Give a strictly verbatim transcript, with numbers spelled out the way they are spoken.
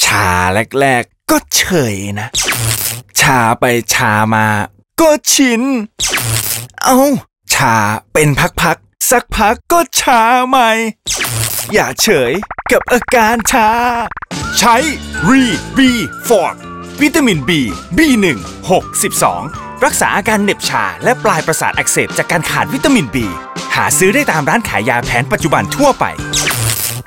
าแรกๆก็เฉยนะชาไปชามาก็ชินเอาชาเป็นพักๆสักพักก็ชาใหม่อย่าเฉยกับอาการชาใช้รีบีฟอร์ดวิตามิน B บี หนึ่ง หก สิบสองรักษาอาการเหน็บชาและปลายประสาทอักเสบจากการขาดวิตามิน B หาซื้อได้ตามร้านขายยาแผนปัจจุบันทั่วไป